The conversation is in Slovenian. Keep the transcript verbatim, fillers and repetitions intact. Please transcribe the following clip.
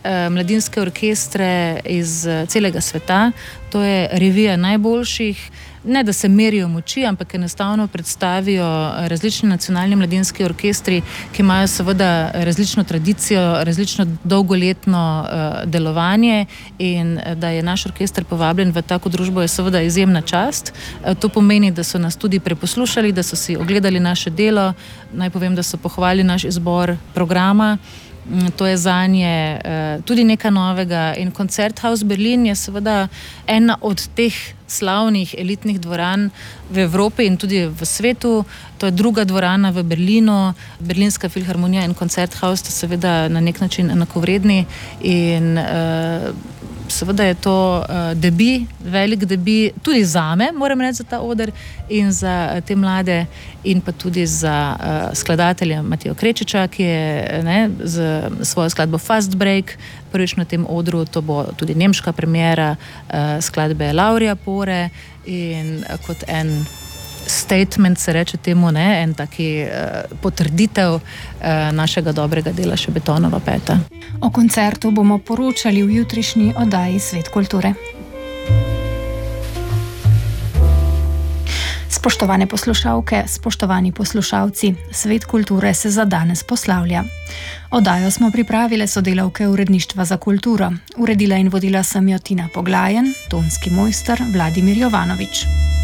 uh, mladinske orkestre iz uh, celega sveta. To je revija najboljših. Ne, da se merijo moči, ampak enostavno predstavijo različni nacionalni mladinski orkestri, ki imajo seveda različno tradicijo, različno dolgoletno uh, delovanje, in da je naš orkester povabljen v tako družbo, je seveda izjemna čast. Uh, to pomeni, da so nas tudi preposlušali, da so si ogledali naše delo. Naj povem, da so pohvalili naš izbor programa. To je zanje uh, tudi nekaj novega, in Koncerthaus Berlin je seveda ena od teh slavnih elitnih dvoran v Evropi in tudi v svetu. To je druga dvorana v Berlinu. Berlinska filharmonija in Koncerthaus sta seveda na nek način enakovredni, in uh, seveda je to uh, debi, velik debi, tudi zame, moram reči, za ta oder in za uh, te mlade, in pa tudi za uh, skladatelja Matijo Krečiča, ki je ne, z svojo skladbo Fast Break prvič na tem odru. To bo tudi nemška premiera uh, skladbe Laurija Pore, in uh, kot en statement se reče temu, ne, en taki uh, potrditev uh, našega dobrega dela še Betonova peta. O koncertu bomo poročali v jutrišnji oddaji Svet kulture. Spoštovane poslušalke, spoštovani poslušalci, Svet kulture se za danes poslavlja. Oddajo smo pripravile sodelavke Uredništva za kulturo. Uredila in vodila sem jo Tina Poglajen, tonski mojster Vladimir Jovanovič.